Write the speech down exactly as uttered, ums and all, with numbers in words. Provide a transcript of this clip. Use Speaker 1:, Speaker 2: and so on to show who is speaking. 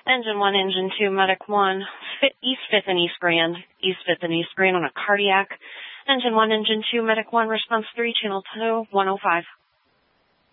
Speaker 1: Engine one, Engine two, Medic one, fit, East fifth and East Grand, East fifth and East Grand on a cardiac. Engine one, Engine two, Medic one, response three, channel two, one oh five.